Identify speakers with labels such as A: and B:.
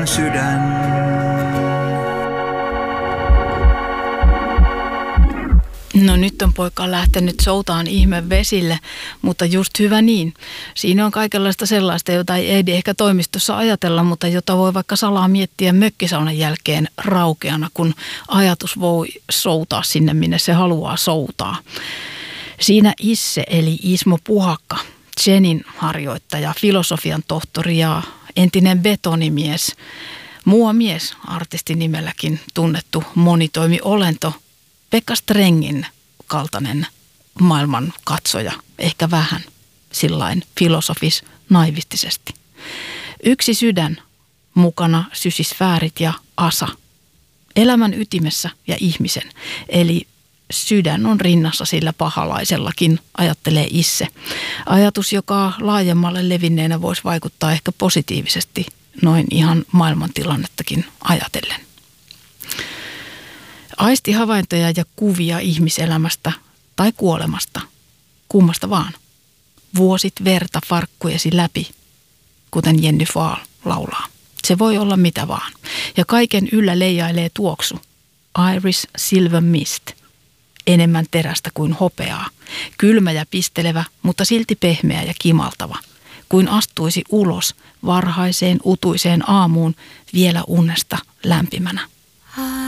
A: on sydän.
B: No nyt on poika lähtenyt soutaan ihme vesille, mutta just hyvä niin. Siinä on kaikenlaista sellaista, jota ei ehdi ehkä toimistossa ajatella, mutta jota voi vaikka salaa miettiä mökkisaunan jälkeen raukeana, kun ajatus voi soutaa sinne, minne se haluaa soutaa. Siinä Isse eli Ismo Puhakka, Zenin harjoittaja, filosofian tohtori ja entinen betonimies, muomies artistinimelläkin tunnettu monitoimiolento, Pekka Strengin kaltainen maailman katsoja, ehkä vähän sillain filosofis naivistisesti. Yksi sydän, mukana sysisfäärit ja asa. Elämän ytimessä ja ihmisen, eli sydän on rinnassa sillä pahalaisellakin, ajattelee Isse. Ajatus, joka laajemmalle levinneenä voisi vaikuttaa ehkä positiivisesti noin ihan maailmantilannettakin ajatellen. Aistihavaintoja ja kuvia ihmiselämästä tai kuolemasta, kummasta vaan. Vuosit verta farkkujesi läpi, kuten Jenny Fahl laulaa. Se voi olla mitä vaan. Ja kaiken yllä leijailee tuoksu. Iris Silver Mist. Enemmän terästä kuin hopeaa. Kylmä ja pistelevä, mutta silti pehmeä ja kimaltava. Kuin astuisi ulos varhaiseen utuiseen aamuun vielä unesta lämpimänä.